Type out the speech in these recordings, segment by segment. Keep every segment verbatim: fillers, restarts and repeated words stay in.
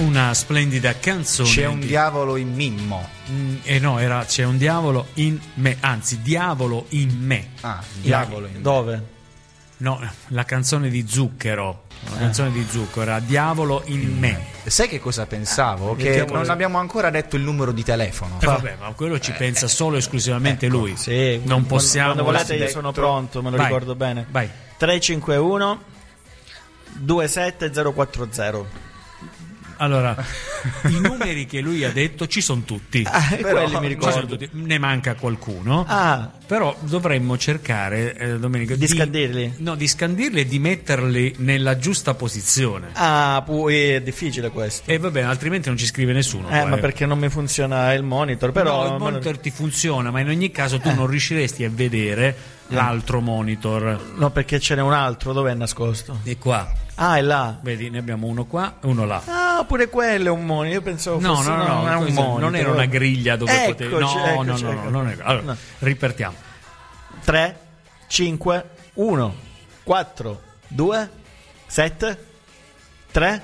una splendida canzone. C'è un di... diavolo in Mimmo. Mm, eh no, era C'è un diavolo in me, anzi Diavolo in me. Ah, diavolo in me. Dove? No, la canzone di Zucchero. La canzone di Zucchero era Diavolo in me. Sai che cosa pensavo? Ah, che mettiamo non le- abbiamo ancora detto il numero di telefono. Eh, vabbè, ma quello ci pensa solo e esclusivamente ecco, lui. Sì, non quando- possiamo. Quando volete io detto- sono pronto, me lo Vai, ricordo bene. Vai. tre cinque uno due sette zero quattro zero. Allora, i numeri che lui ha detto ci sono tutti. Ah, Però- quelli mi Ci sono ricordo. tutti. Ne manca qualcuno. Ah, Però dovremmo cercare, eh, Domenico, Di scandirli? No, di scandirli e di metterli nella giusta posizione. ah poi è difficile questo. E va bene, altrimenti non ci scrive nessuno. Eh, poi. ma perché non mi funziona il monitor? Però No, il monitor ti funziona, ma in ogni caso tu non riusciresti a vedere l'altro monitor. No, perché ce n'è un altro, dov'è nascosto? E qua, Ah, è là. vedi, ne abbiamo uno qua e uno là. Ah, pure quello è un monitor. Io pensavo No, fosse no, no, non no, è un questo monitor. non era una griglia dove Eccoci, potevi. No, eccoci, no, no, no, ecco. non è. Allora, No. ripartiamo. tre, cinque, uno, quattro, due, sette, tre,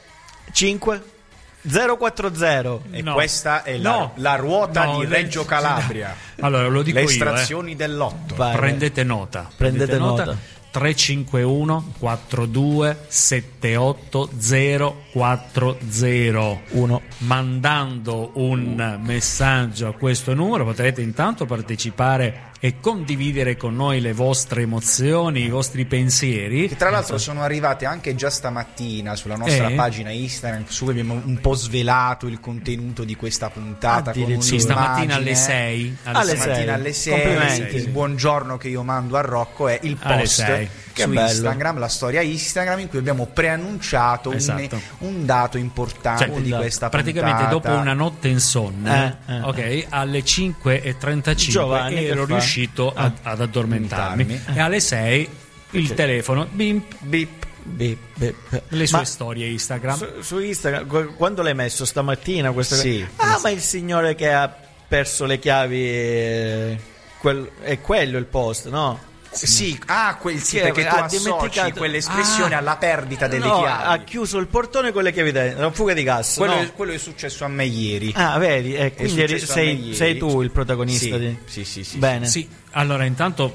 cinque, zero quattro zero. E No. questa è la, No. la ruota No, di le- Reggio Calabria. Allora, lo dico Le io, eh. estrazioni dell'otto. Vai, Prendete nota. Prendete nota. tre cinque uno quattro due sette otto zero quattro zero. uno. Mandando un messaggio a questo numero potrete intanto partecipare e condividere con noi le vostre emozioni, i vostri pensieri. Che tra l'altro sono arrivate anche già stamattina sulla nostra Eh? pagina Instagram, su cui abbiamo un po' svelato il contenuto di questa puntata con Addirittura. Sì, stamattina alle un'immagine. sei. Alle Stamattina sei. alle sei. Complimenti. Il buongiorno che io mando a Rocco è il Alle post sei. Che su bello. Instagram, la storia Instagram in cui abbiamo preannunciato un, Esatto. un dato importante Cioè, di questa praticamente puntata. dopo una notte insonne, Eh, eh, ok, alle cinque e trentacinque Giovanni, ero che fa? riuscito a- ad addormentarmi Addormentarmi. e alle sei il telefono bimp, Bip. Bip, bip. le sue Ma storie Instagram. su, su Instagram, gu- quando l'hai messo stamattina? Questa Sì. Ah, ma il signore che ha perso le chiavi, eh, quel- è quello il post, no? Sì, ah, quel, sì, Che perché tu ha associ dimenticato- quell'espressione Ah. alla perdita delle No, chiavi. ha chiuso il portone con le chiavi dentro, una fuga di gas. Quello, no? è, quello è successo a me ieri. Ah, vedi, eh, quindi eri- successo a me sei, ieri. sei tu il protagonista Sì, di... sì, sì, sì, Bene. Sì, allora intanto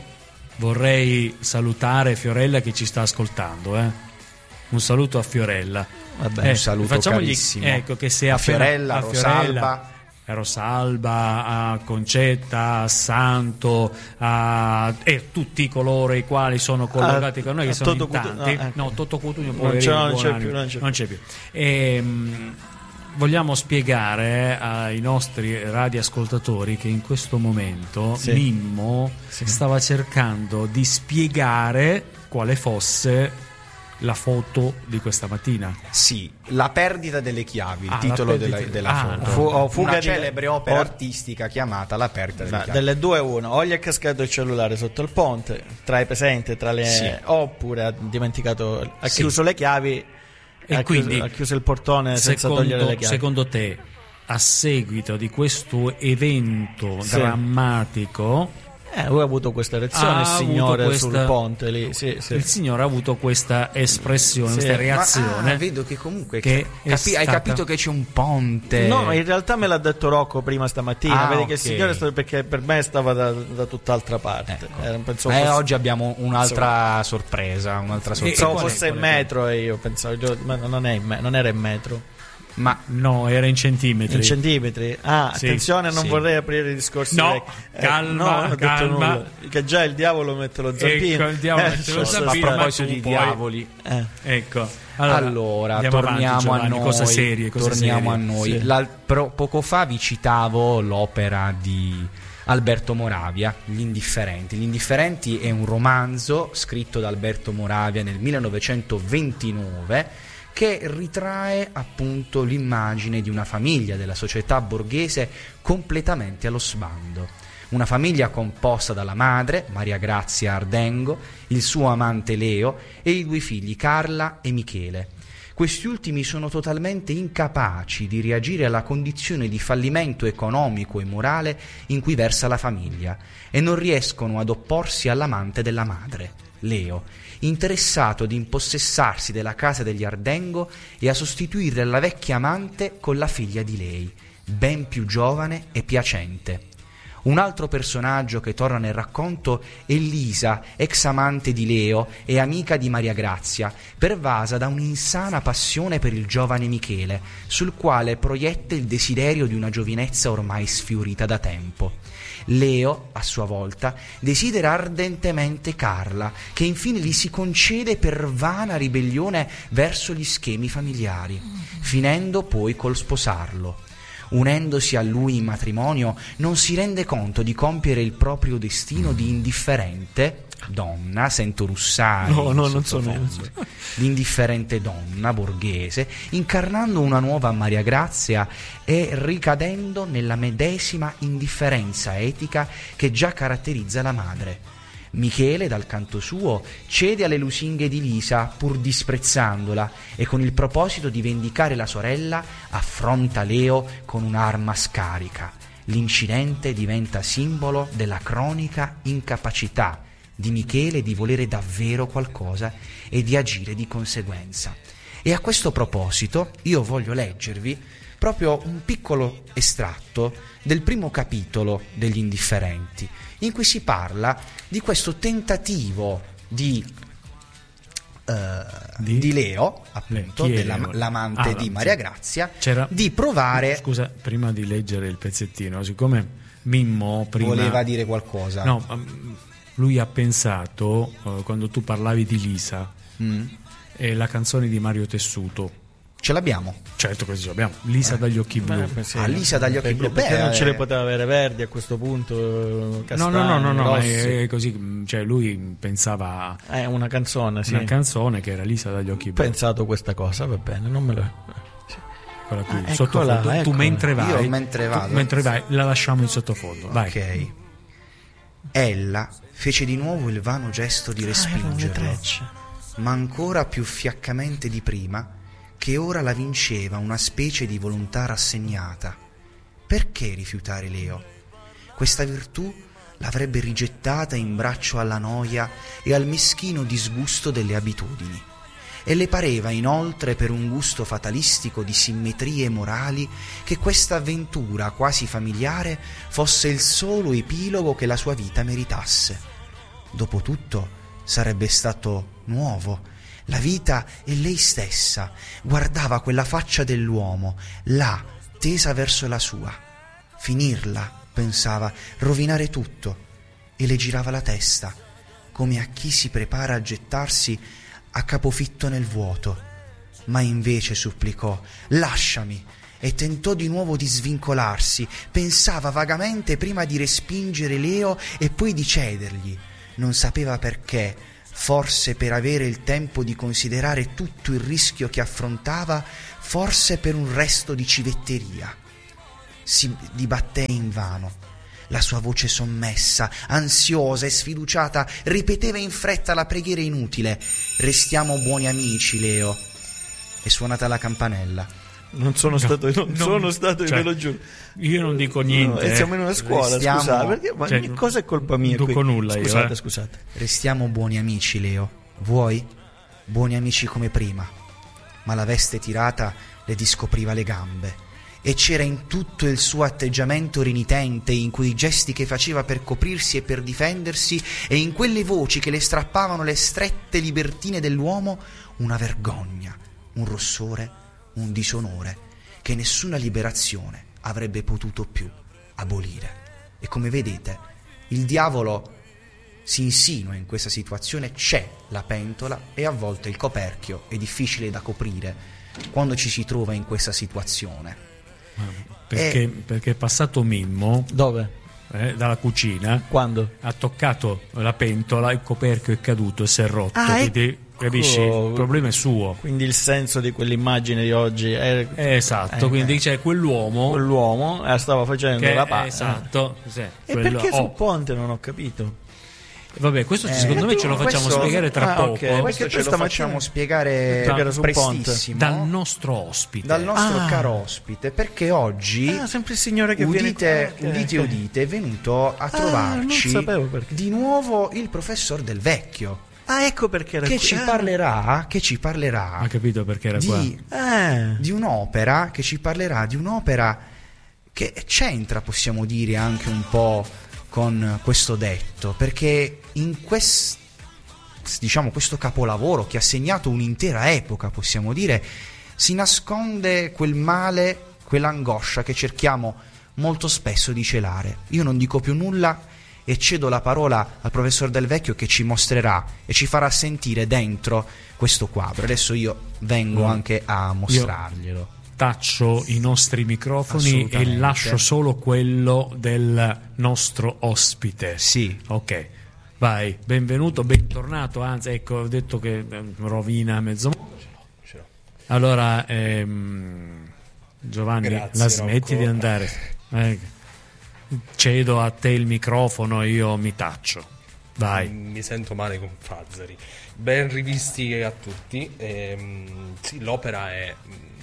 vorrei salutare Fiorella che ci sta ascoltando, eh. Un saluto a Fiorella. Vabbè, un saluto facciamogli- carissimo. ecco che se A appena- Fiorella, a Rosalba. a Rosalba, a Concetta, a Santo, a e tutti coloro i quali sono collegati A- con noi, a che sono Toto in Cutu- tanti. no, ecco. No, Toto Cutugno Non poverino, c'è- non c'è buon più, animo. non c'è Non c'è più. Ehm, vogliamo spiegare ai nostri radioascoltatori che in questo momento Sì. Mimmo stava cercando di spiegare quale fosse la foto di questa mattina. Sì, La perdita delle chiavi, il Ah, la titolo perdita- della, della ah, foto. fu- o fuga Una di- celebre opera o- artistica chiamata La perdita delle Ma chiavi. delle due uno, o gli è cascato il cellulare sotto il ponte, tra i presenti, tra le... Sì. oppure ha dimenticato, ha Sì. chiuso le chiavi E ha, quindi, chiuso, ha chiuso il portone senza togliere le secondo, chiavi. secondo te, a seguito di questo evento Sì. drammatico, Eh, lui ha avuto questa reazione, Ha il signore avuto sul questa- ponte lì, sì, sì. il signore ha avuto questa espressione, Sì. questa Ma- reazione. Ma, ah, vedo che comunque che capi- è hai stata- capito che c'è un ponte. No, in realtà me l'ha detto Rocco prima stamattina, Ah, vedi che il ok. signore sta- perché per me stava da, da tutt'altra parte. Ecco. Eh, pensavo Eh, fosse, oggi abbiamo un'altra sorpresa, un'altra sorpresa. pensavo qual è, fosse in qual è? metro e io pensavo, io- ma non, è in me- non era in metro. Ma No, era in centimetri. In centimetri. Ah, Sì, attenzione, non sì. vorrei aprire i discorsi. No, vecchi. Eh, calma, no, non ho detto calma. nulla. Che già il diavolo mette lo zampino. Ecco, il diavolo Eh, mette lo so- a zampino, ma proposito tu di poi- diavoli, eh. Ecco. allora, andiamo torniamo avanti, a Giovanni, noi. cose serie, cose torniamo serie. a noi. Sì. La- pro- poco fa vi citavo l'opera di Alberto Moravia, Gli Indifferenti. Gli Indifferenti è un romanzo scritto da Alberto Moravia nel millenovecentoventinove che ritrae appunto l'immagine di una famiglia della società borghese completamente allo sbando. Una famiglia composta dalla madre, Maria Grazia Ardengo, il suo amante Leo e i due figli Carla e Michele. Questi ultimi sono totalmente incapaci di reagire alla condizione di fallimento economico e morale in cui versa la famiglia e non riescono ad opporsi all'amante della madre. Leo, interessato ad impossessarsi della casa degli Ardengo e a sostituire la vecchia amante con la figlia di lei, ben più giovane e piacente. Un altro personaggio che torna nel racconto è Lisa, ex amante di Leo e amica di Maria Grazia, pervasa da un'insana passione per il giovane Michele, sul quale proietta il desiderio di una giovinezza ormai sfiorita da tempo. Leo, a sua volta, desidera ardentemente Carla, che infine gli si concede per vana ribellione verso gli schemi familiari, finendo poi col sposarlo. Unendosi a lui in matrimonio, non si rende conto di compiere il proprio destino di indifferente donna, sento russare, no, no, non sono io. di indifferente donna borghese, incarnando una nuova Maria Grazia e ricadendo nella medesima indifferenza etica che già caratterizza la madre. Michele, dal canto suo, cede alle lusinghe di Lisa pur disprezzandola e con il proposito di vendicare la sorella affronta Leo con un'arma scarica. L'incidente diventa simbolo della cronica incapacità di Michele di volere davvero qualcosa e di agire di conseguenza. E a questo proposito io voglio leggervi proprio un piccolo estratto del primo capitolo degli Indifferenti, in cui si parla di questo tentativo di, uh, di? di Leo, appunto, dell'amante ah, di Maria sì. Grazia, C'era... di provare... Scusa, prima di leggere il pezzettino, siccome Mimmo prima... voleva dire qualcosa. No, um, lui ha pensato, uh, quando tu parlavi di Lisa, mm. e la canzone di Mario Tessuto. Ce l'abbiamo? Certo che ce l'abbiamo. Lisa eh. dagli occhi blu. Beh, sì. Ah, Lisa dagli occhi perché, blu. Perché Beh, non eh. ce le poteva avere Verdi a questo punto? Castagni, no, no, no, no, no, ma è è così. Cioè, lui pensava è una canzone, sì. Una canzone che era Lisa dagli occhi blu. Ho pensato questa cosa, va bene, non me lo. Sì. Eccola qui, ah, sottofondo. Eccola, tu eccola. mentre vai, Io mentre vado. tu, mentre vai, la lasciamo in sottofondo. Vai. Ok. Ella fece di nuovo il vano gesto di respingerlo, ah, ma ancora più fiaccamente di prima, che ora la vinceva una specie di volontà rassegnata. Perché rifiutare Leo? Questa virtù l'avrebbe rigettata in braccio alla noia e al meschino disgusto delle abitudini. E le pareva inoltre, per un gusto fatalistico di simmetrie morali, che questa avventura quasi familiare fosse il solo epilogo che la sua vita meritasse. Dopotutto sarebbe stato nuovo. La vita e lei stessa. Guardava quella faccia dell'uomo, là, tesa verso la sua. Finirla, pensava, rovinare tutto, e le girava la testa, come a chi si prepara a gettarsi a capofitto nel vuoto. Ma invece supplicò: lasciami, e tentò di nuovo di svincolarsi. Pensava vagamente prima di respingere Leo e poi di cedergli. Non sapeva perché, forse per avere il tempo di considerare tutto il rischio che affrontava, forse per un resto di civetteria. Si dibatté invano. La sua voce sommessa, ansiosa e sfiduciata, ripeteva in fretta la preghiera inutile: restiamo buoni amici, Leo. È suonata la campanella. Non sono stato, non no, sono stato, cioè, ve lo giuro. Io non dico niente. No, e siamo in una scuola, Restiamo, scusate, perché ma cioè, cosa è colpa mia? Non dico qui? nulla io, Scusate, eh. scusate. Restiamo buoni amici, Leo. Vuoi? Buoni amici come prima. Ma la veste tirata le discopriva le gambe, e c'era in tutto il suo atteggiamento renitente, in quei gesti che faceva per coprirsi e per difendersi, e in quelle voci che le strappavano le strette libertine dell'uomo, una vergogna, un rossore, un disonore che nessuna liberazione avrebbe potuto più abolire. E come vedete, il diavolo si insinua in questa situazione. C'è la pentola e a volte il coperchio è difficile da coprire quando ci si trova in questa situazione. Perché, e... perché è passato Mimmo dove? Eh, dalla cucina. Quando? Ha toccato la pentola, il coperchio è caduto e si è rotto. Ah, quindi, ecco. Capisci? Il problema è suo. Quindi il senso di quell'immagine di oggi è... Eh, esatto, eh, quindi eh. c'è quell'uomo Quell'uomo eh, stava facendo che, la parte. esatto, sì, E quello- perché sul oh. ponte non ho capito? Vabbè, questo Eh, secondo me ce lo facciamo questo- spiegare tra ah, poco ok. Questo Perché ce lo questa facciamo mattina- spiegare Perché era sul ponte. prestissimo dal nostro ospite. dal nostro Ah. caro ospite, perché oggi Ah, sempre il signore che udite, viene... udite, ok. udite, è venuto a Ah, trovarci non sapevo perché. di nuovo il professor Del Vecchio. Ah, ecco perché era che qui. ci Ah. parlerà, che ci parlerà Ha capito perché era qua? di, Eh. di un'opera, che ci parlerà di un'opera che c'entra, possiamo dire, anche un po' con questo detto, perché in questo, diciamo, questo capolavoro che ha segnato un'intera epoca, possiamo dire, si nasconde quel male, quell'angoscia che cerchiamo molto spesso di celare. Io non dico più nulla e cedo la parola al professor Del Vecchio, che ci mostrerà e ci farà sentire dentro questo quadro. Adesso io vengo Mm. anche a mostrarglielo. Taccio i nostri microfoni e Assolutamente. lascio solo quello del nostro ospite. Sì. Ok, vai, benvenuto, bentornato. Anzi, ecco, ho detto che eh, rovina mezzo mondo. Allora, ehm, Giovanni, Grazie, la smetti Rocco. di andare. Eh, cedo a te il microfono e io mi taccio. Vai. Mi sento male con Fazzari. Ben rivisti a tutti. Ehm, sì, l'opera è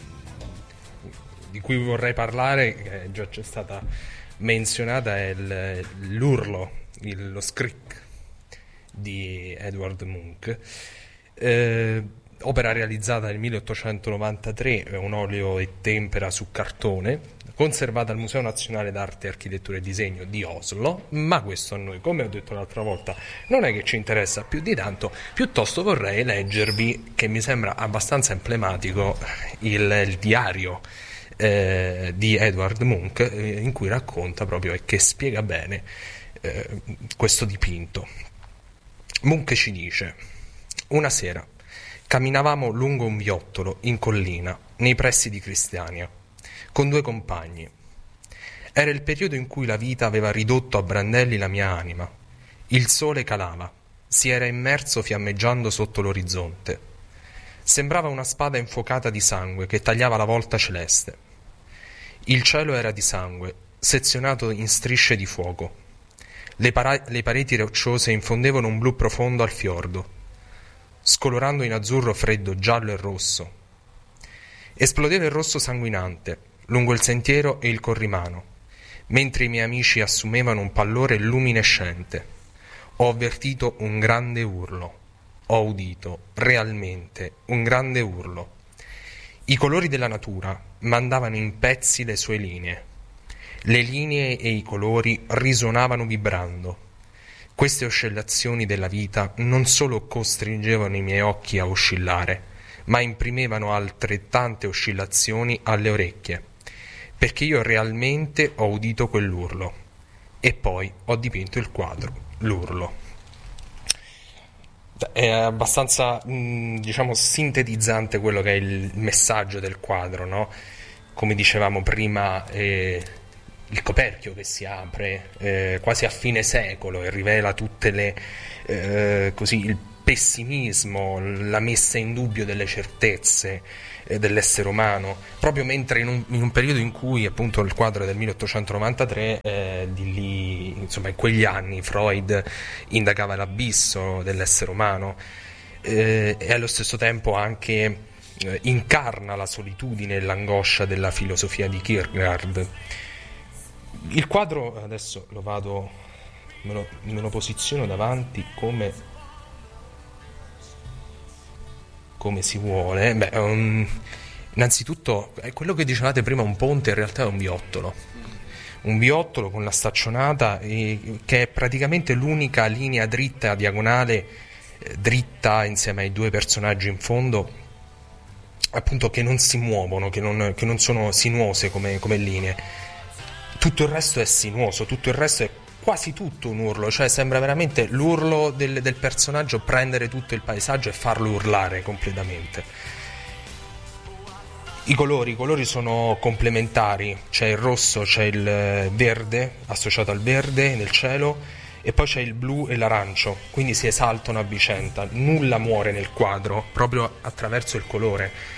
di cui vorrei parlare, che già c'è stata menzionata, è il- l'urlo, il- lo scrick di Edvard Munch. Eh, opera realizzata nel milleottocentonovantatré, è un olio e tempera su cartone, conservata al Museo Nazionale d'Arte, Architettura e Disegno di Oslo, ma questo a noi, come ho detto l'altra volta, non è che ci interessa più di tanto, piuttosto vorrei leggervi, che mi sembra abbastanza emblematico, il, il diario eh, di Edvard Munch, eh, in cui racconta proprio e che spiega bene eh, questo dipinto. Munch ci dice: una sera camminavamo lungo un viottolo in collina, nei pressi di Cristiania, con due compagni. Era il periodo in cui la vita aveva ridotto a brandelli la mia anima. Il sole calava, si era immerso fiammeggiando sotto l'orizzonte. Sembrava una spada infuocata di sangue che tagliava la volta celeste. Il cielo era di sangue, sezionato in strisce di fuoco. Le, para- le pareti rocciose infondevano un blu profondo al fiordo, scolorando in azzurro freddo, giallo e rosso. Esplodeva il rosso sanguinante lungo il sentiero e il corrimano, mentre i miei amici assumevano un pallore luminescente. Ho avvertito un grande urlo. Ho udito realmente un grande urlo. I colori della natura mandavano in pezzi le sue linee. Le linee e i colori risuonavano vibrando. Queste oscillazioni della vita non solo costringevano i miei occhi a oscillare, ma imprimevano altrettante oscillazioni alle orecchie, perché io realmente ho udito quell'urlo. E poi ho dipinto il quadro, l'urlo. È abbastanza, mh, diciamo, sintetizzante quello che è il messaggio del quadro, no? Come dicevamo prima, eh, il coperchio che si apre eh, quasi a fine secolo e rivela tutte le eh, così il pessimismo, la messa in dubbio delle certezze eh, dell'essere umano, proprio mentre in un, in un periodo in cui, appunto, il quadro è del milleottocentonovantatré, eh, di lì, insomma, in quegli anni Freud indagava l'abisso dell'essere umano eh, e allo stesso tempo anche eh, incarna la solitudine e l'angoscia della filosofia di Kierkegaard. Il quadro, adesso lo vado, me lo, me lo posiziono davanti come, come si vuole. Beh, um, innanzitutto, è quello che dicevate prima, un ponte in realtà è un viottolo. Un viottolo con la staccionata, eh, che è praticamente l'unica linea dritta, diagonale, eh, dritta insieme ai due personaggi in fondo, appunto, che non si muovono, che non, che non sono sinuose come, come linee. Tutto il resto è sinuoso, tutto il resto è quasi tutto un urlo, cioè sembra veramente l'urlo del, del personaggio prendere tutto il paesaggio e farlo urlare completamente. I colori, i colori sono complementari, c'è il rosso, c'è il verde, associato al verde nel cielo, e poi c'è il blu e l'arancio, quindi si esaltano a vicenda, nulla muore nel quadro, proprio attraverso il colore.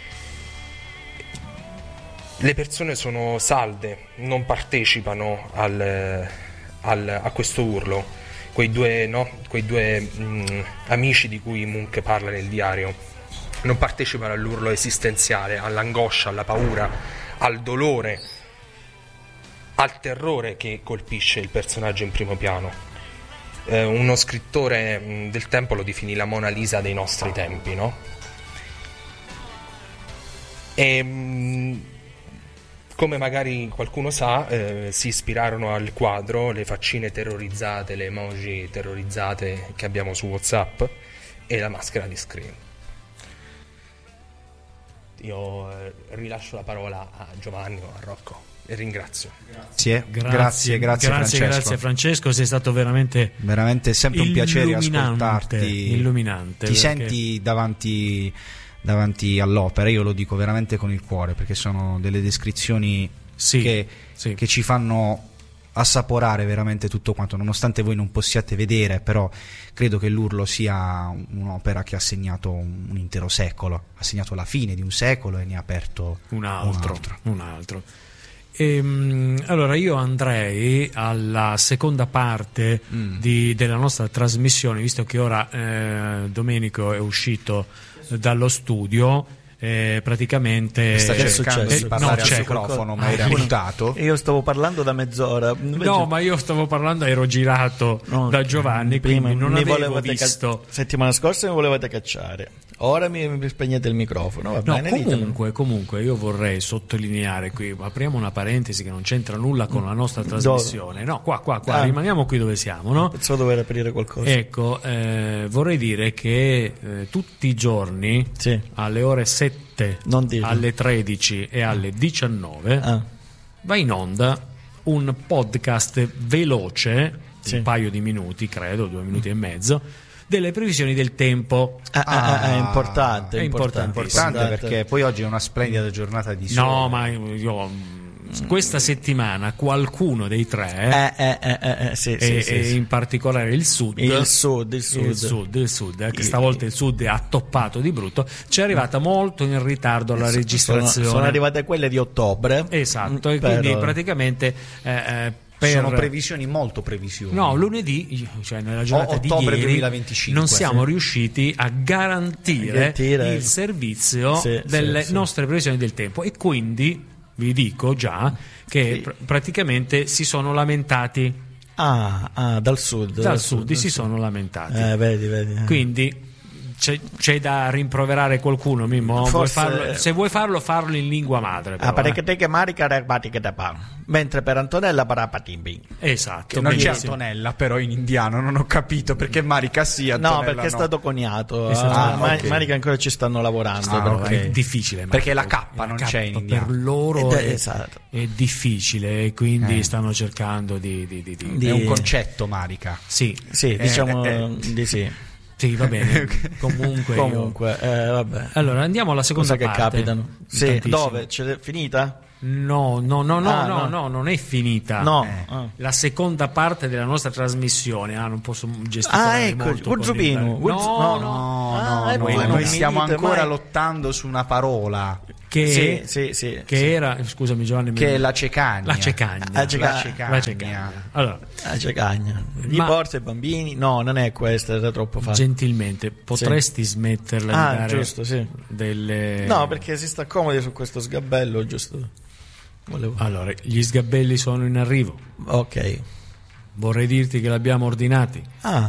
Le persone sono salde, non partecipano al, al, a questo urlo. Quei due, no? Quei due mh, amici di cui Munch parla nel diario non partecipano all'urlo esistenziale, all'angoscia, alla paura, al dolore, al terrore che colpisce il personaggio in primo piano. eh, uno scrittore mh, del tempo lo definì la Mona Lisa dei nostri tempi, no? E mh, come magari qualcuno sa, eh, si ispirarono al quadro le faccine terrorizzate, le emoji terrorizzate che abbiamo su WhatsApp e la maschera di Scream. Io eh, rilascio la parola a Giovanni o a Rocco e ringrazio. Grazie, Grazie, grazie, grazie, grazie Francesco. Grazie Francesco, sei stato veramente veramente sempre un piacere illuminante, ascoltarti. Illuminante. Ti perché... senti davanti, davanti all'opera, io lo dico veramente con il cuore, perché sono delle descrizioni Sì, che, sì. che ci fanno assaporare veramente tutto quanto, nonostante voi non possiate vedere, però credo che l'Urlo sia un'opera che ha segnato un, un intero secolo, ha segnato la fine di un secolo e ne ha aperto un altro, un altro. un altro. Ehm, allora io andrei alla seconda parte Mm. di, della nostra trasmissione, visto che ora eh, Domenico è uscito dallo studio. Eh, praticamente sta Che è cercando successo? di parlare no, al c'è microfono, ma Ah, era ecco. mutato. Io stavo parlando da mezz'ora. no, ma io stavo parlando, ero girato No, da Giovanni, prima quindi non mi avevo volevate visto. ca- settimana scorsa mi volevate cacciare, ora mi, mi spegnete il microfono. Va No, bene, ditelo. comunque, comunque io vorrei sottolineare qui, apriamo una parentesi che non c'entra nulla con la nostra trasmissione. No, qua, qua, qua, Ah. rimaniamo qui dove siamo, no? Pensavo dover aprire qualcosa. Ecco, eh, vorrei dire che eh, tutti i giorni Sì. alle ore sette, Non dirlo. alle tredici e alle diciannove Ah, va in onda un podcast veloce, Sì. un paio di minuti, credo, due minuti e mezzo, delle previsioni del tempo. ah, ah, ah, è Ah, importante, è è importante, importantissimo. Importante perché poi oggi è una splendida giornata di sole. No, ma io mh, questa settimana qualcuno dei tre, Eh, eh, eh, eh, sì, e, sì, sì, e sì. in particolare il sud, Il sud, il sud. il sud, il sud, eh, che Il- stavolta il sud è attoppato di brutto, ci è arrivata molto in ritardo la Sono, registrazione. sono arrivate quelle di ottobre. Esatto, Mm, e quindi però- praticamente eh, eh, per... Sono previsioni, molto previsioni. No, lunedì, cioè nella giornata O- ottobre di ieri, duemilaventicinque, non siamo sì. riusciti a garantire, Garantire. il servizio Sì, delle sì, sì. nostre previsioni del tempo, e quindi vi dico già che Sì. pr- praticamente si sono lamentati Ah, ah, dal sud. dal sud, si sì. sono lamentati. Eh, vedi, vedi. eh. Quindi c'è, c'è da rimproverare qualcuno, Mimmo. Vuoi Forse- farlo- se vuoi farlo, farlo in lingua madre. Però, Ah, perché eh. te che marica rabati da pa. Mentre per Antonella parapatimbi. Esatto. Non c'è benissimo. Antonella però in indiano, non ho capito perché Marica sì, No, Antonella perché è no. stato coniato. È stato- Ah, Ah, Ma- ok. Marica ancora ci stanno lavorando. Ah, per No, ok. è difficile, Perché Marco. la K non La c'è in indiano. per loro Ed è- è, esatto. è difficile, e quindi Eh. stanno cercando di, di, di- di- Di- È un concetto, Marica. Sì, Sì, diciamo eh, di sì. sì, va bene. Comunque, io- Comunque, eh, vabbè. allora andiamo alla seconda Cose che parte. capitano. Sì, Tantissimo. dove? Ce l'è finita? No, no, no, no, Ah, no, no. no, non è finita. No. Eh. Ah. La seconda parte della nostra trasmissione, ah, non posso gesticolare Ah, ecco, molto con Guzzupino. il- Guzz- no, no. no, Ah, no, e no, voi non noi mi stiamo dite ancora mai- lottando su una parola che, Sì, sì, sì. che sì. era, scusami Giovanni, mi- che è la cecagna. la cecagna. La ceca- La cecagna. La cecagna. Allora, Ah, c'è cagna. Gli Ma- porta i bambini? No, non è questa, era troppo facile. gentilmente, potresti smetterla Ah, di dare giusto, sì. delle... No, perché si sta comodi su questo sgabello, giusto? Volevo. Allora, gli sgabelli sono in arrivo. Ok. Vorrei dirti che l'abbiamo ordinati. Ah.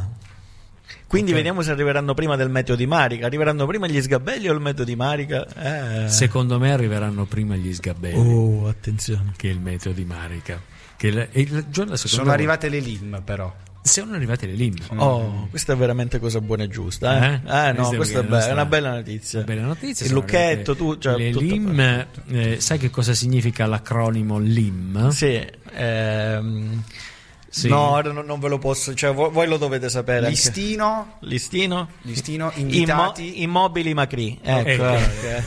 Quindi Ok. vediamo se arriveranno prima del meteo di Marica. Arriveranno prima gli sgabelli o il meteo di Marica? Eh. Secondo me arriveranno prima gli sgabelli Oh, attenzione. che il meteo di Marica. Che la- e la- Giorgio, la seconda Sono volta- arrivate le lim però. Sono arrivate le lim. Oh, questa è veramente cosa buona e giusta, eh? Eh? Eh, no, Questa è questa è, una be- è sta- una bella notizia. Bella notizia. Il sono lucchetto, arrivate tu, cioè, le tutto lim, eh, sai che cosa significa l'acronimo lim? Sì, ehm, Sì. no, ora non, non ve lo posso, cioè voi, voi lo dovete sapere. anche. Listino, Listino? listino Immo- invitati. immobili Macri. Ecco, Ecco. ok.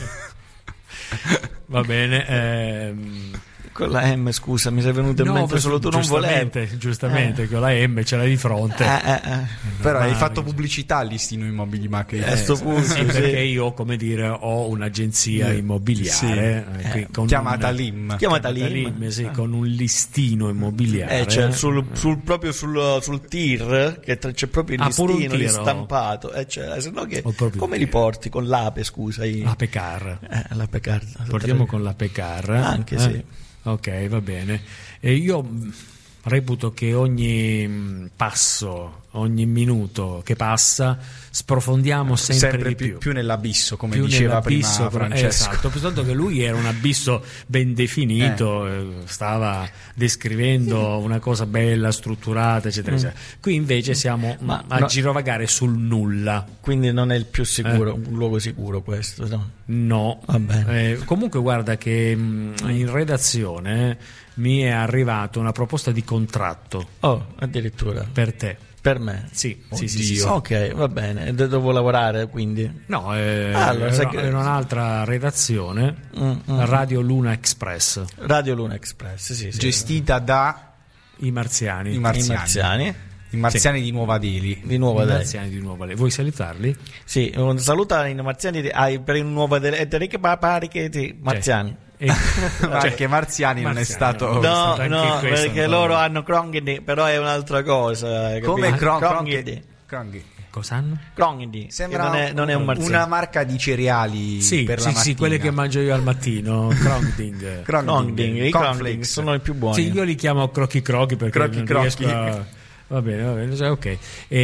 Va bene. ehm, Con la M, scusa, mi sei venuto in no, mente per- solo tu non volevi. giustamente, Giustamente, Eh. con la M ce l'hai di fronte. Eh, eh, eh. Però hai normale, fatto così. pubblicità al listino immobili Macri. Eh, sto punto, Sì, sì. perché io, come dire, ho un'agenzia Eh, immobiliare sì. eh, qui Eh, con chiamata un- Lim. Chiamata chiamata Lim. Lim, sì, con un listino immobiliare. Eh, cioè, sul, sul- proprio sul, sul tir, che tra- c'è proprio il Ah, pure un listino lì tiro. stampato. Eh, cioè, se no che, Ho proprio come un li tiro. porti? Con l'ape, scusa. i- La Pecar. Eh, l'ape card. Portiamo con la Pecar. Anche, eh? sì. Ok, va bene. E io mh, reputo che ogni mh, passo ogni minuto che passa sprofondiamo sempre, sempre di più, più. più nell'abisso, come Più diceva nell'abisso, prima Francesco. esatto, tanto che lui era un abisso ben definito, eh. stava descrivendo una cosa bella, strutturata, eccetera, eccetera. Qui invece siamo Ma a no. girovagare sul nulla. Quindi non è il più sicuro, un luogo sicuro questo, no? No, Va bene. Eh, comunque guarda che mh, in redazione mi è arrivata una proposta di contratto Oh, addirittura. per te. Per me. Sì, Oddio. sì, sì, sì, sì. Ok, va bene. E devo lavorare quindi. No, eh, Allora, sai era, che- era un'altra redazione, Mm, mm. Radio Luna Express, Radio Luna Express, sì, sì. Gestita da i marziani. i I marziani. marziani. I marziani di Nuova Delhi. Di nuovo I Delhi. marziani di Nuova Delhi. Vuoi salutarli? Sì, un saluto ai marziani di, ai, per il nuovo Delhi. E te che pare che sì, marziani. E- Perché Marziani non è Marziani, stato... no. No, stato anche no, questo perché un po'. loro hanno Krongedi, però è un'altra cosa. Come capito? Cron- Krongedi. Krongedi. Cos'hanno? Krongedi. Sembra che non è, non è un marziano. una marca di cereali Sì, per la sì, mattina. sì, quelle che mangio io al mattino, Krongding. Krongding, i Cornflakes. Cornflakes sono i più buoni. Sì, io li chiamo crochi crochi perché Crochi non crochi. riesco a... Va bene, va bene, cioè, ok.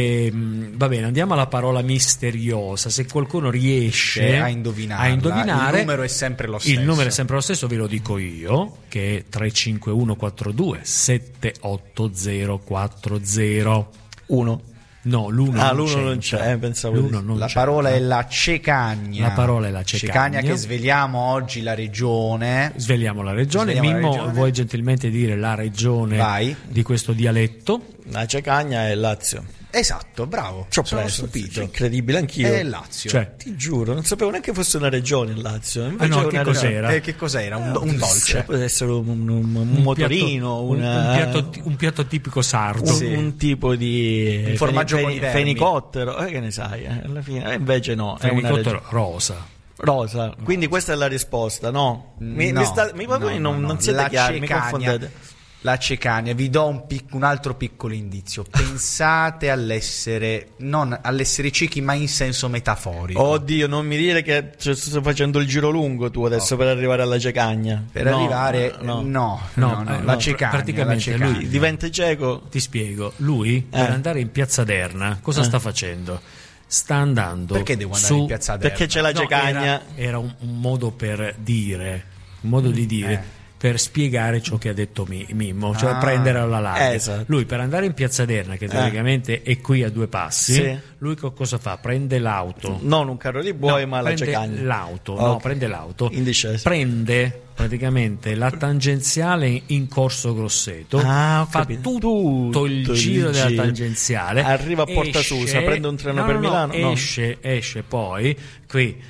Ehm, va bene, andiamo alla parola misteriosa. Se qualcuno riesce a indovinarla, a indovinare, il numero è sempre lo Il stesso. numero è sempre lo stesso, ve lo dico io, che è tre cinque uno quattro due sette otto zero quattro zero. Uno. No, l'uno Ah, non l'uno c'entra. non c'è, eh, pensavo L'uno di- non La c'entra. parola è la cecagna. La parola è la cecagna. che sveliamo oggi la regione. Svegliamo la regione. Svegliamo la Mimmo, regione. vuoi gentilmente dire la regione Vai. di questo dialetto? La Cecagna è Lazio. Esatto, bravo. Ci ho Sono preso, stupito. incredibile, anch'io. È Lazio. Cioè, Ti giuro, non sapevo neanche fosse una regione il Lazio. Invece Ah, no, è che una cos'era? Eh, che cos'era? Un, do- un dolce. Può essere un, un- un- un motorino, piatto, un, una- un piatto, ti- un piatto tipico sardo. un, Sì. un tipo di Un formaggio feni- con i feni- vermi. fenicottero, eh, che ne sai, eh, alla fine. Eh, invece no, è una Fenicottero regione rosa. rosa. Quindi questa è la risposta, no? Mi, No, mi sta, mi, no, voi no, non, no. non siete La chiari, mi cecagna. confondete. La cecagna, vi do un, pic- un altro piccolo indizio. Pensate all'essere non all'essere ciechi, ma in senso metaforico. Oddio, non mi dire che cioè, sto facendo il giro lungo tu adesso per arrivare alla Cecagna. Per No, arrivare, no. no, No, no, no, eh, la no, cecagna, praticamente la cecagna. lui- Diventa cieco? Ti spiego. Lui, per Eh. andare in Piazza Derna, cosa Eh. sta facendo? Sta andando Perché devo andare su... in piazza Derna? Perché c'è la No, Cecagna. era, era un, un modo per dire, un modo di dire, Eh. per spiegare ciò che ha detto Mi- Mimmo, cioè Ah. prendere alla larga. Eh, esatto. Lui per andare in Piazza Derna, che teoricamente è qui a due passi, Sì. lui co- cosa fa? Prende l'auto. Non un carro di buoi, No, ma la prende Cecagna. l'auto, Ok. no, prende l'auto, In discesa. prende praticamente la tangenziale in Corso Grosseto, Ah, ho fa capito. tutto il Tutto il giro della giro. tangenziale, Arriva a Porta esce- Susa, prende un treno no, per no, no, Milano? No. esce, esce poi qui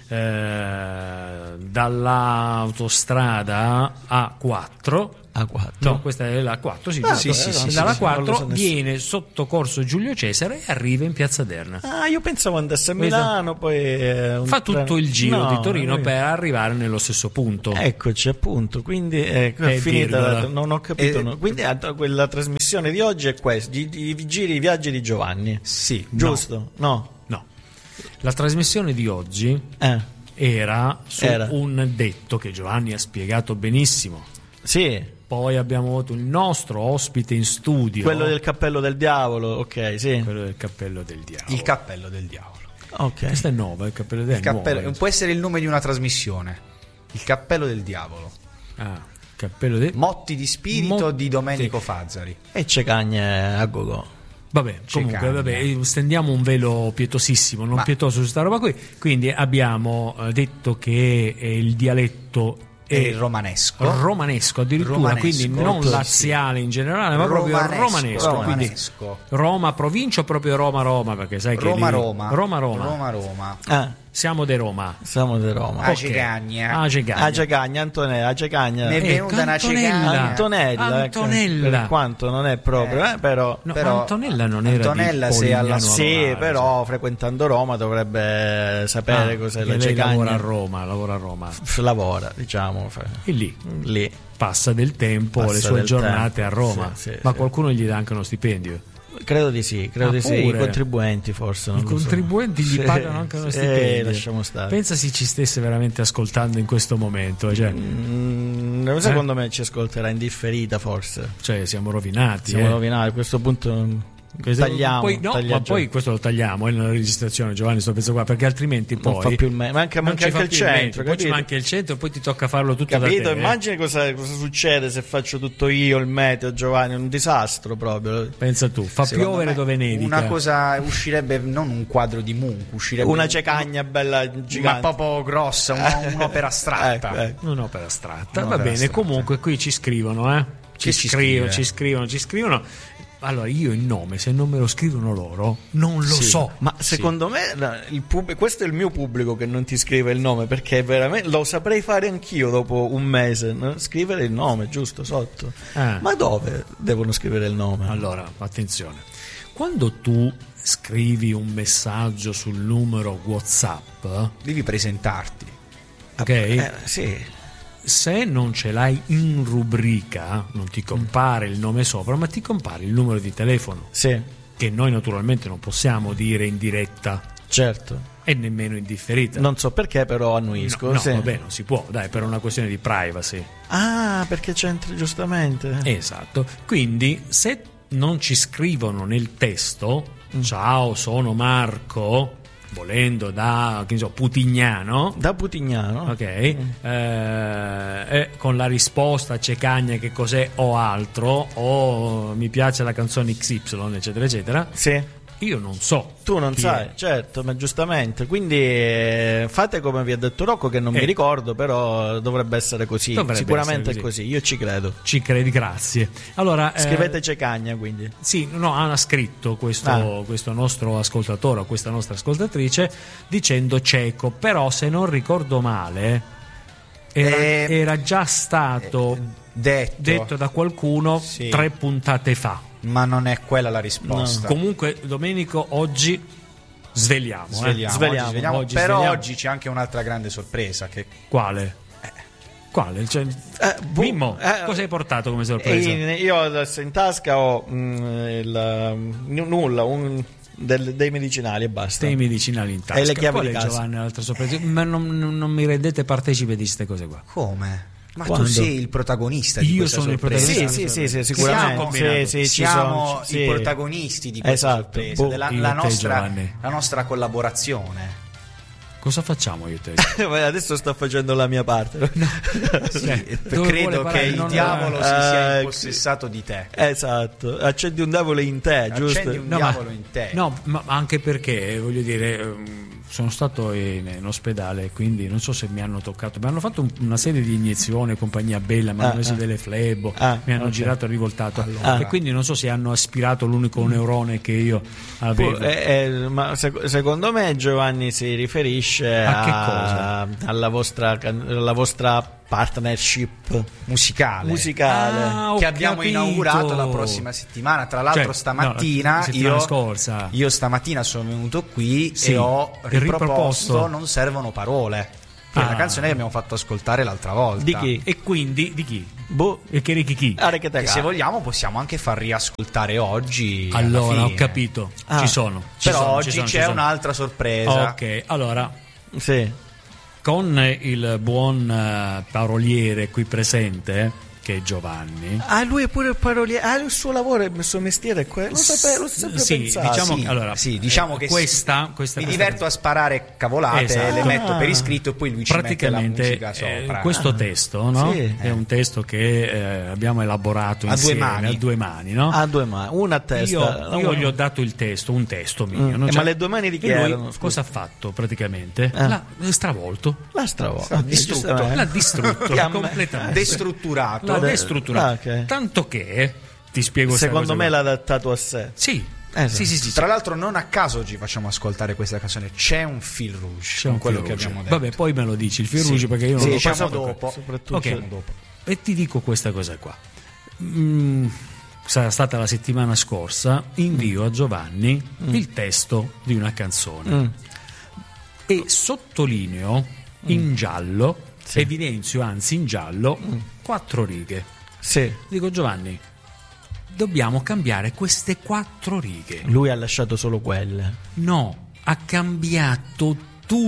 eh, dall'autostrada A quattro. A quattro. No, questa è la quattro, sì, Ah, giusto. sì, sì, sì, dalla sì, sì, non lo quattro so nessuno. viene sotto Corso Giulio Cesare e arriva in Piazza Derna. Ah, io pensavo andasse a Questo- Milano, poi... eh, un Fa tutto treno- il giro No, di Torino eh, per arrivare nello stesso punto. Eccoci appunto, quindi eh, è Eh, finita, virgola. la- non ho capito. Eh, no. Quindi ah, quella trasmissione di oggi è questa, i, i giri, i viaggi di Giovanni, Sì, giusto? No. No. La trasmissione di oggi Eh, era su Era. un detto che Giovanni ha spiegato benissimo. sì, Poi abbiamo avuto il nostro ospite in studio, quello del cappello del diavolo, ok, sì. quello del cappello del diavolo. il cappello del diavolo. Ok. Questa è nuova, il cappello del Il diavolo. cappello- può essere il nome di una trasmissione. Il cappello del diavolo. Ah, cappello del Motti di spirito Motti- di Domenico Fazzari. E Cecagna a gogo. Vabbè, comunque, Cecagna. vabbè, stendiamo un velo pietosissimo, non Ma- pietoso su sta roba qui. Quindi abbiamo eh, detto che è il dialetto È il romanesco. romanesco addirittura, Romanesco, quindi non sì. laziale in generale, ma proprio Romanesco, romanesco. Quindi romanesco. Roma provincia o proprio Roma Roma, perché sai che Roma lì- Roma. Roma Roma. Roma Roma. Ah, Siamo di Roma. siamo di Roma. Ah, Ok. Cecagna. Ah, Cecagna. A Cecagna, Antonella, a Cecagna. Ne- è Ecco, venuta una Antonella. cecagna. Antonella, ecco, Antonella. per quanto non è proprio, eh, però... No, Però Antonella non era Antonella di se alla- Polignano a Sì, Novara, però frequentando Roma dovrebbe sapere Ah, cos'è che la lei Cecagna. lavora a Roma, lavora a Roma. F- lavora, diciamo, fa- E lì lì. passa del tempo, Passa le sue del giornate tempo, a Roma. sì, sì, Ma sì. qualcuno gli dà anche uno stipendio. Credo di sì, credo Ah, di sì. I pure? contribuenti forse. Non I lo so. contribuenti gli Sì, pagano anche uno sì, stipendio. lasciamo stare. Pensa se ci stesse veramente ascoltando in questo momento, cioè, Mm, secondo me ci ascolterà in differita forse. cioè siamo rovinati. Siamo eh. rovinati, a questo punto Questo- Tagliamo, poi, no, taglia ma già. poi questo lo tagliamo è nella registrazione, Giovanni, sto pensando qua, perché altrimenti poi Non fa più il me- manca, non manca ci fa anche il più il centro, metro, poi ci capito? manca il centro e poi ti tocca farlo tutto Capito? da te. eh. Immagini cosa, cosa succede se faccio tutto io, il meteo, Giovanni, è un disastro proprio. Pensa tu, fa Secondo piovere me dove nevica. Una cosa uscirebbe, non un quadro di Munch, uscirebbe Una un- cecagna bella ma gigante. proprio grossa, un- un'opera astratta. Ecco, ecco. Un'opera astratta. Un'opera Va bene, astratta. comunque qui ci scrivono, eh? Ci, Chi ci scrivono, scrive? ci scrivono, ci scrivono. Allora, io il nome, se non me lo scrivono loro, non lo Sì. so. Ma secondo me la- il pub- questo è il mio pubblico che non ti scrive il nome, perché veramente lo saprei fare anch'io dopo un mese, no? Scrivere il nome giusto sotto. Ah. Ma dove devono scrivere il nome? Allora, attenzione. Quando tu scrivi un messaggio sul numero WhatsApp, Devi presentarti. ok? Eh, sì. Se non ce l'hai in rubrica, non ti compare il nome sopra, ma ti compare il numero di telefono, Sì, che noi naturalmente non possiamo dire in diretta certo. e nemmeno in differita. Non so perché, però annuisco. No, no, sì. vabbè, non si può, dai, per una questione di privacy. Ah, perché c'entri giustamente. Esatto. Quindi, se non ci scrivono nel testo, ciao, sono Marco, volendo da, che ne so, Putignano, Da Putignano. ok, eh, e con la risposta cecagna che cos'è o altro, o mi piace la canzone X Y, eccetera, eccetera, Sì. io non so. Tu non chi sai, è. certo, ma giustamente. Quindi eh, fate come vi ha detto Rocco, che non Eh. mi ricordo, però dovrebbe essere così. Dovrebbe Sicuramente essere è così. così, io ci credo. Ci credi, grazie. Allora, eh, Scrivete Cecagna, quindi. Sì, no, ha scritto questo, Ah. questo nostro ascoltatore o questa nostra ascoltatrice dicendo cieco, però se non ricordo male era, Eh, era già stato Detto, detto da qualcuno Sì. tre puntate fa. ma non è quella la risposta. Comunque, Domenico, oggi sveliamo. eh. Sveliamo, Sveliamo. oggi sveliamo. Oggi Però sveliamo. oggi c'è anche un'altra grande sorpresa che Quale? Quale? Cioè, Eh, boh, Mimmo, eh, cosa hai portato come E sorpresa? in- io adesso in tasca ho mm, il, mm, nulla, un- del- dei medicinali e basta. Dei medicinali in tasca. E le chiavi Qual di è, casa. Giovanni, l'altra sorpresa? Ma non, non- non mi rendete partecipe di queste cose qua. come? Ma Quando? tu sei il protagonista di Io questa sono il sorpresa. protagonista. Sì, sì, sì, sì, Siamo sicuramente. combinati. Sì, sì, ci Siamo sono- i sì. protagonisti di questa Esatto. sorpresa, Boh, della io la e te, nostra, Giovanni. la nostra collaborazione. Cosa facciamo io e te? Adesso sto facendo la mia parte. Cioè, dove vuole Credo parlare, che il non- diavolo si Eh, sia eh, impossessato di te. Esatto. Accendi un diavolo in te, giusto? Accendi un No, ma- diavolo in te. No, ma ma anche perché, voglio dire, ehm, sono stato in, in ospedale, quindi non so se mi hanno toccato, mi hanno fatto un- una serie di iniezioni, compagnia bella, mi hanno Ah, messo ah. delle flebo, Ah, mi hanno ok. girato e rivoltato, Ah. e quindi non so se hanno aspirato l'unico neurone che io avevo. Pu- eh, eh, ma sec- secondo me Giovanni si riferisce A che a- alla vostra, can- alla vostra partnership musicale. musicale. Ah, ho che abbiamo capito. inaugurato la prossima settimana. Tra l'altro, Cioè, stamattina no, la settimana io, scorsa. io stamattina sono venuto qui Sì, e ho riproposto. riproposto Non servono parole. Che è Ah. la canzone che abbiamo fatto ascoltare l'altra volta. Di chi? E quindi di chi? Boh. E che chi chi? Ah, che te Che se caga. vogliamo possiamo anche far riascoltare oggi. alla Allora, ho fine. capito, Ah. ci sono. Ci Però sono, oggi ci sono, ci c'è sono. un'altra sorpresa. Ok, allora, Sì. con il buon eh, paroliere qui presente, che è Giovanni. Ah, lui è pure il paroliere. Ah, il suo lavoro, il suo mestiere è quello. Lo sapevo, l'ho sempre Sì, pensato. diciamo Sì, che, allora, sì, diciamo eh, che questa, questa Mi questa- diverto a sparare cavolate, Esatto. le metto Ah. per iscritto e poi lui ci mette la praticamente musica eh, sopra. questo testo, no? Sì. È un testo che eh, abbiamo elaborato A due insieme mani. a due mani, no? A due mani, una a testa. Io, io Una- gli ho dato il testo, un testo mio. Mm, no? eh, Cioè- ma le due mani di chi e lui erano, scusa? cosa ha fatto praticamente? Eh. L'ha stravolto. La stravolta. distrutto. L'ha distrutto Che a me- completamente. Destrutturato. L'ha de- destrutturato. ah, ok. Tanto che ti spiego sta Secondo cosa me qua. l'ha adattato a sé. Sì. Esatto. Sì, sì, sì, Tra l'altro non a caso oggi facciamo ascoltare questa canzone. C'è un fil rouge c'è con un quello fil che rouge. abbiamo detto. Vabbè, poi me lo dici il fil rouge Sì. perché io non Sì, lo diciamo so. dopo. soprattutto. Ok, Diciamo dopo. e ti dico questa cosa qua. Mm, sarà stata la settimana scorsa, invio a Giovanni il testo di una canzone Mm. e sottolineo in giallo, evidenzio anzi in giallo, quattro righe. Sì. Dico Giovanni, dobbiamo cambiare queste quattro righe. Lui ha lasciato solo quelle. No, ha cambiato tutto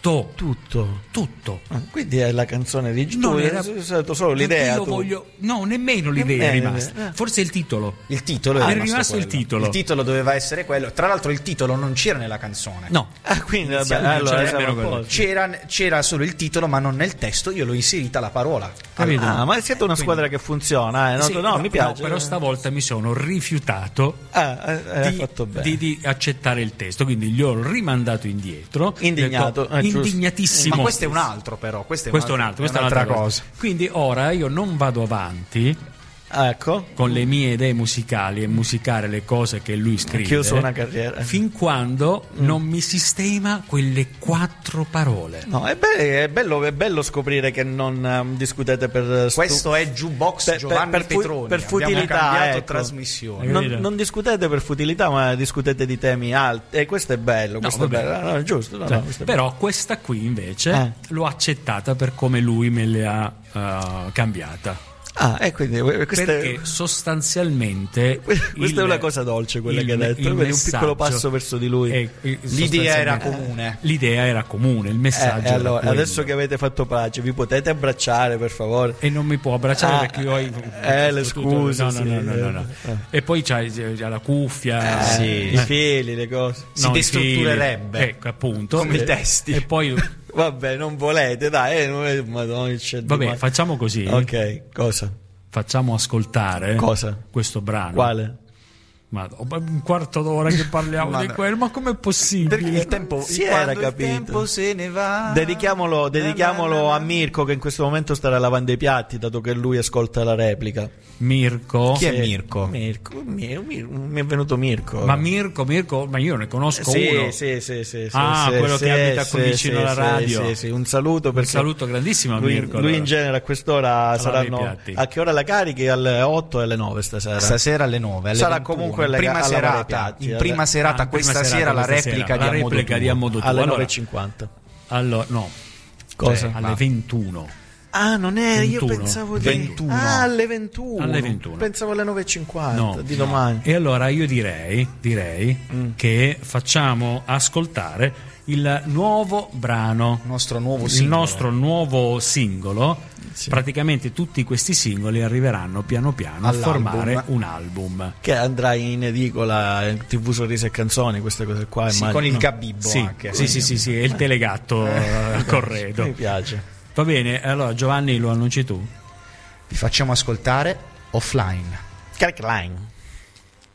tutto, Tutto. tutto. Ah, quindi è la canzone di Non tu era- hai usato solo perché l'idea. io tu. voglio, no, nemmeno l'idea è Nemmeno, rimasta. eh. Forse il titolo. Il titolo Ah, è è rimasto il quello. titolo. Il titolo doveva essere quello. Tra l'altro il titolo non c'era nella canzone. No, Ah, quindi vabbè, Inizialmente allora c'era siamo nemmeno a quello. posto. C'era, c'era solo il titolo, ma non nel testo. Io l'ho inserita la parola. capito? Ah, ma siete una squadra che funziona, eh? No, Sì, no, mi piace. però stavolta mi sono rifiutato Ah, eh, hai di, fatto bene. di- di accettare il testo, quindi gli ho rimandato indietro. Indignato, Ho detto, eh, giusto. indignatissimo. Ma questo è un altro, però. Questo è, Questo è un altro, questa è un'altra un'altra cosa. cosa. Quindi ora io non vado avanti Ah, ecco. con le mie idee musicali e musicare le cose che lui scrive. Anch'io so una carriera. Fin quando non mi sistema quelle quattro parole. No, è, be- è bello, è bello scoprire che non ehm, discutete per stu- Questo è Jukebox per- Giovanni per- per fu- Petroni. per Abbiamo futilità, cambiato ecco. trasmissione. Hai non, capito? non discutete per futilità, ma discutete di temi alti. E questo è bello. Questo è vabbè. bello. No, è giusto. No, Cioè, no, questo è però questa qui invece Eh. l'ho accettata per come lui me le ha eh, cambiata. bello. Ah, e quindi eh, questa Perché è, sostanzialmente questa il- è una cosa dolce quella il- che hai detto. il Vedi, un piccolo messaggio passo verso di lui. è- è- L'idea era sostanzialmente- comune. L'idea era comune, il Eh, messaggio e era allora, quello. adesso che avete fatto pace, vi potete abbracciare, per favore. E non mi può abbracciare Ah, perché io ho i- eh, le tutto- scuse, no, sì, no, no, no, no. eh. E poi c'hai, c'hai la cuffia, Eh, sì. I fili, le cose. Si no, i destrutturerebbe. fili. Ecco, appunto. Come i E- testi. E poi Vabbè, non volete, dai. Eh, non è- Madonna, c'è vabbè, domani. facciamo così. Ok, cosa? Facciamo ascoltare Cosa? questo brano. Quale? Ma oh, ma un quarto d'ora che parliamo Ma di no. quello, ma com'è possibile? Perché il tempo, Si quando era il capito. tempo se ne va. Dedichiamolo, dedichiamolo Na, na, na, a Mirko che in questo momento starà lavando i piatti, dato che lui ascolta la replica. Mirko. Chi è Sì. Mirko? Mirko, Mir- Mir- mi è venuto Mirko. Ma Mirko, Mirko, ma io ne conosco sì, uno. sì, sì, sì, Ah, sì, quello sì, che abita qui sì, vicino sì, alla sì, radio. Sì, sì, un saluto Un perché saluto grandissimo a lui, Mirko. lui allora. in genere a quest'ora i saranno piatti. a che ora la carichi? Alle otto e alle nove stasera. Stasera alle nove. Alle Sarà ventuno. comunque in alle- prima a lavare i serata. piatti, in alle- prima serata Ah, in questa prima sera serata la questa replica sera. di La A Modo replica di Tuo. A Modo Tuo. alle Allora, nove e cinquanta. allora, no, Cosa? cioè, alle ma- ventuno. Ah, non è, io ventuno. pensavo di ventuno. Ah, alle ventuno. Alle ventuno. Pensavo alle nove e cinquanta No, di no. domani. E allora io direi, direi Mm. che facciamo ascoltare il nuovo brano, Il nostro nuovo il singolo. nostro nuovo singolo. Sì. Praticamente tutti questi singoli arriveranno piano piano a All'album. formare un album. Che andrà in edicola in T V Sorrisi e Canzoni, queste cose qua. Sì, immagino. con il No. gabibbo Sì, anche. sì, sì, sì, sì, è il telegatto eh, a corredo. Mi piace. Va bene, allora Giovanni lo annunci tu? Vi facciamo ascoltare Offline. Crackline.